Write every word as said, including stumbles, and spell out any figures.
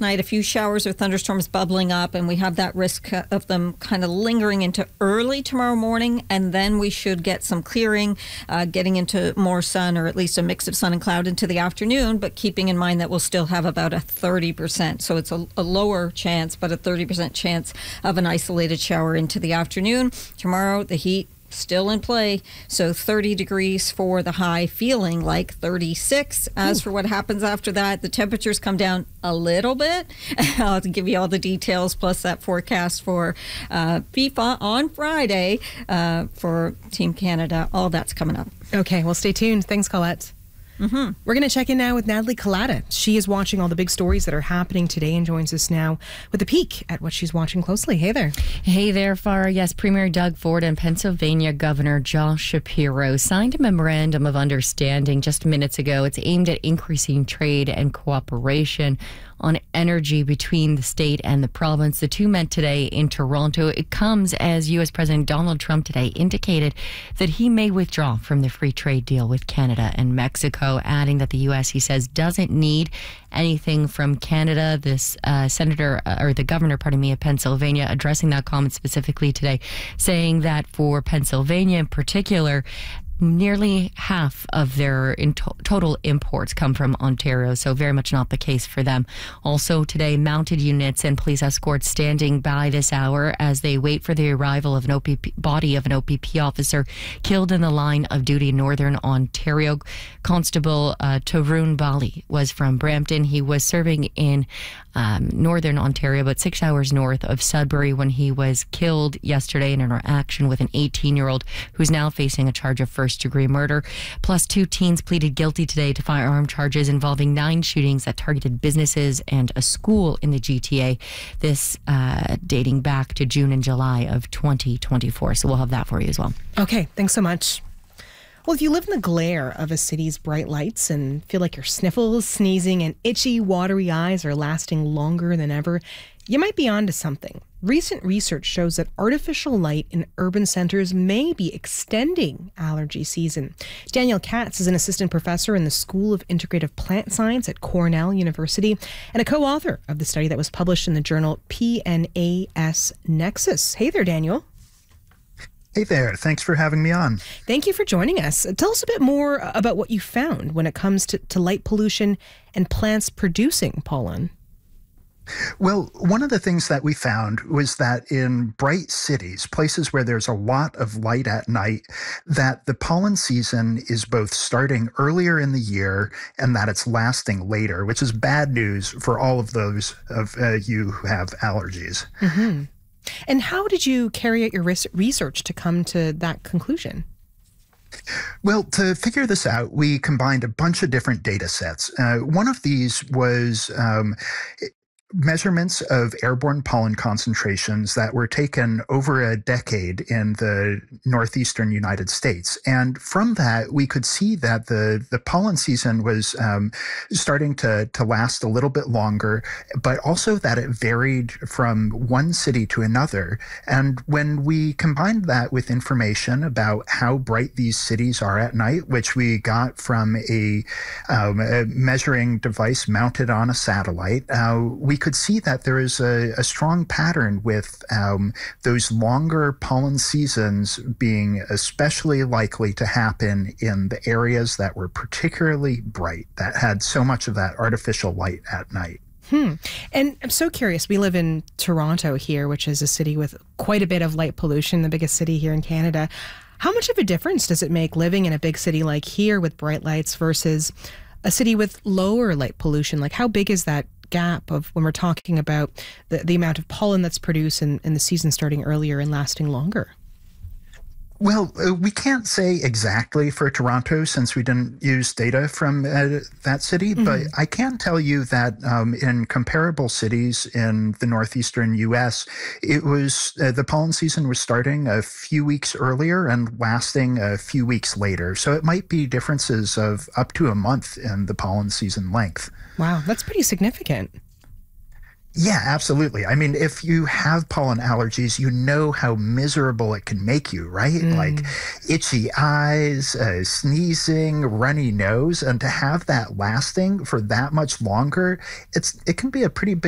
last night, a few showers or thunderstorms bubbling up, and we have that risk of them kind of lingering into early tomorrow morning, and then we should get some clearing, uh, getting into more sun, or at least a mix of sun and cloud into the afternoon, but keeping in mind that we'll still have about a thirty percent. So it's a, a lower chance, but a thirty percent chance of an isolated shower into the afternoon. Tomorrow, the heat still in play, so thirty degrees for the high, feeling like thirty-six. As Ooh. For what happens after that, the temperatures come down a little bit. I'll have to give you all the details, plus that forecast for uh, FIFA on Friday uh, for Team Canada. All that's coming up. Okay, well, stay tuned. Thanks, Colette. Mm-hmm. We're going to check in now with Natalie Collada. She is watching all the big stories that are happening today and joins us now with a peek at what she's watching closely. Hey there. Hey there, Farah. Yes, Premier Doug Ford and Pennsylvania Governor Josh Shapiro signed a memorandum of understanding just minutes ago. It's aimed at increasing trade and cooperation on energy between the state and the province. The two met today in Toronto. It comes as U S President Donald Trump today indicated that he may withdraw from the free trade deal with Canada and Mexico, adding that the U S, he says, doesn't need anything from Canada. This uh, senator, uh, or the governor, pardon me, of Pennsylvania, addressing that comment specifically today, saying that for Pennsylvania in particular, nearly half of their in to- total imports come from Ontario, so very much not the case for them. Also today, mounted units and police escorts standing by this hour as they wait for the arrival of an O P P body of an O P P officer killed in the line of duty in Northern Ontario. Constable uh, Tarun Bali was from Brampton. He was serving in um, Northern Ontario, about six hours north of Sudbury, when he was killed yesterday in an interaction with an eighteen-year-old who's now facing a charge of first degree murder. Plus, two teens pleaded guilty today to firearm charges involving nine shootings that targeted businesses and a school in the G T A. This uh, dating back to June and July of twenty twenty-four. So we'll have that for you as well. Okay, thanks so much. Well, if you live in the glare of a city's bright lights and feel like your sniffles, sneezing, and itchy, watery eyes are lasting longer than ever, you might be onto something. Recent research shows that artificial light in urban centers may be extending allergy season. Daniel Katz is an assistant professor in the School of Integrative Plant Science at Cornell University and a co-author of the study that was published in the journal P N A S Nexus. Hey there, Daniel. Hey there. Thanks for having me on. Thank you for joining us. Tell us a bit more about what you found when it comes to, to light pollution and plants producing pollen. Well, one of the things that we found was that in bright cities, places where there's a lot of light at night, that the pollen season is both starting earlier in the year and that it's lasting later, which is bad news for all of those of uh, you who have allergies. Mm-hmm. And how did you carry out your research to come to that conclusion? Well, to figure this out, we combined a bunch of different data sets. Uh, one of these was um, measurements of airborne pollen concentrations that were taken over a decade in the northeastern United States. And from that, we could see that the, the pollen season was um, starting to, to last a little bit longer, but also that it varied from one city to another. And when we combined that with information about how bright these cities are at night, which we got from a, um, a measuring device mounted on a satellite, uh, we could see that there is a, a strong pattern with um, those longer pollen seasons being especially likely to happen in the areas that were particularly bright, that had so much of that artificial light at night. Hmm. And I'm so curious, we live in Toronto here, which is a city with quite a bit of light pollution, the biggest city here in Canada. How much of a difference does it make living in a big city like here with bright lights versus a city with lower light pollution? Like, how big is that gap of when we're talking about the, the amount of pollen that's produced and, and the season starting earlier and lasting longer? Well, uh, we can't say exactly for Toronto since we didn't use data from uh, that city, mm-hmm. but I can tell you that um, in comparable cities in the northeastern U S, it was uh, the pollen season was starting a few weeks earlier and lasting a few weeks later. So it might be differences of up to a month in the pollen season length. Wow, that's pretty significant. Yeah, absolutely. I mean, if you have pollen allergies, you know how miserable it can make you, right? Mm. Like itchy eyes, uh, sneezing, runny nose, and to have that lasting for that much longer, it's it can be a pretty big